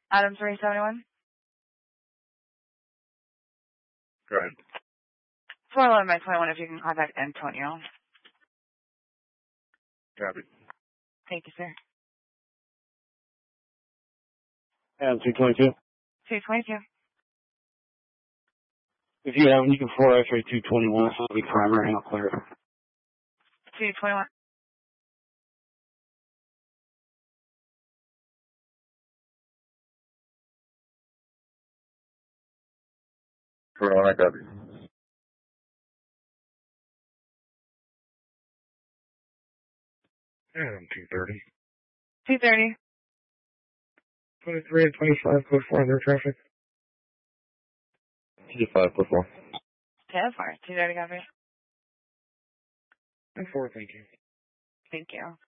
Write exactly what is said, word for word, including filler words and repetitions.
Adam three seventy-one. Go ahead. four eleven by twenty-one if you can contact Antonio. Copy. Thank you, sir. Adam two twenty-two. two twenty-two. If you have, you can four X-ray two twenty-one. That'll be primary and I'll clear it. two twenty-one. twenty-one, I copy. Adam two thirty. two thirty. twenty-three and twenty-five, code four, under traffic. two five, code four. ten four. two thirty, copy. ten four, thank you. Thank you.